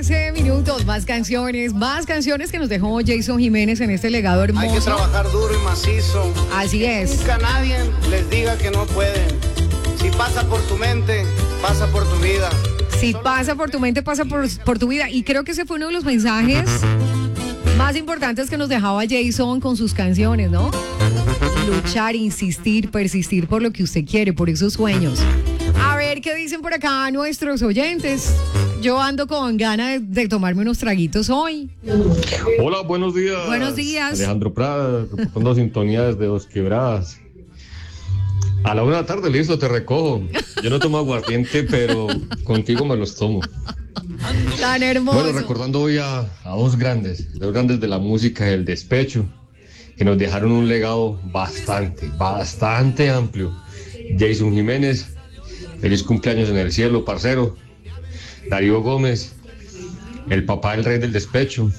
Minutos, más canciones que nos dejó Jason Jiménez en este legado hermoso. Hay que trabajar duro y macizo. Así es. Nunca nadie les diga que no pueden. Si pasa por tu mente, pasa por tu vida. Si pasa por tu mente, pasa por tu vida. Y creo que ese fue uno de los mensajes más importantes que nos dejaba Jason con sus canciones, ¿no? Luchar, insistir, persistir por lo que usted quiere, por esos sueños. A ver qué dicen por acá nuestros oyentes. Yo ando con ganas de tomarme unos traguitos hoy. Hola, buenos días. Buenos días. Alejandro Prada, reportando sintonía desde Dos Quebradas. A la 1 de la tarde, listo, te recojo. Yo no tomo aguardiente, pero contigo me los tomo. Tan hermoso. Bueno, recordando hoy a dos grandes de la música del despecho, que nos dejaron un legado bastante amplio. Jason Jiménez, feliz cumpleaños en el cielo, parcero. Darío Gómez, el papá del rey del despecho.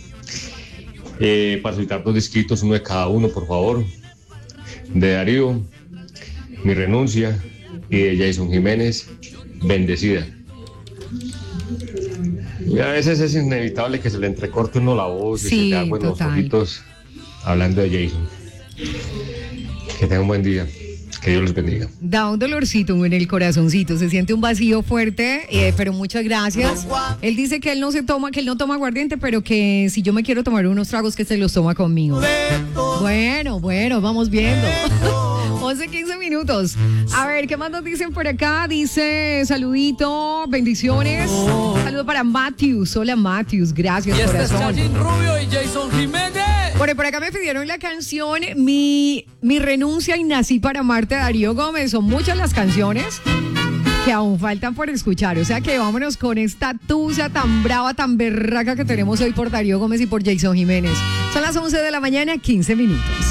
Para solicitar 2 disquitos, uno de cada uno, por favor. De Darío, Mi Renuncia, y de Jason Jiménez, Bendecida. Y a veces es inevitable que se le entrecorte uno la voz y se te hagan los ojitos hablando de Jason. Que tenga un buen día. Que Dios los bendiga. Da un dolorcito en el corazoncito, se siente un vacío fuerte, pero muchas gracias. Él dice que él no toma aguardiente, pero que si yo me quiero tomar unos tragos, que se los toma conmigo. Bueno, vamos viendo. 11-15 minutos. A ver, ¿qué más nos dicen por acá? Dice, saludito, bendiciones. Saludo para Matthews. Hola, Matthews. Gracias, corazón. Este es Chayín Rubio y Jason Jiménez. Por acá me pidieron la canción Mi Renuncia y Nací para Amarte, de Darío Gómez. Son muchas las canciones que aún faltan por escuchar. O sea que vámonos con esta tusa tan brava, tan berraca que tenemos hoy por Darío Gómez y por Jason Jiménez. Son las 11 de la mañana, 15 minutos.